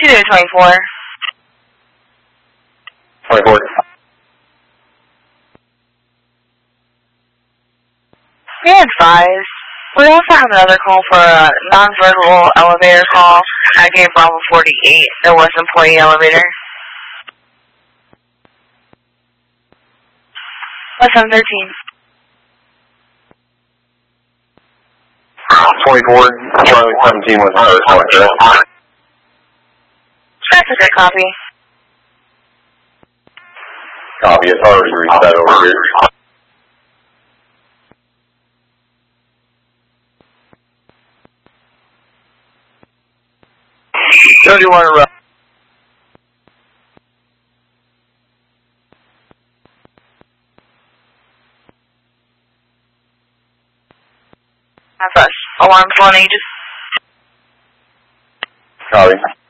do 24. 24. We had 5. We also have another call for a non-verbal elevator call at gate Bravo 48, the West Employee Elevator. West 13. 24, Charlie 17 was the first one, correct? That's a good copy. Copy, it's already reset over here. So do you want to That's us. Alarm 20, just... Copy.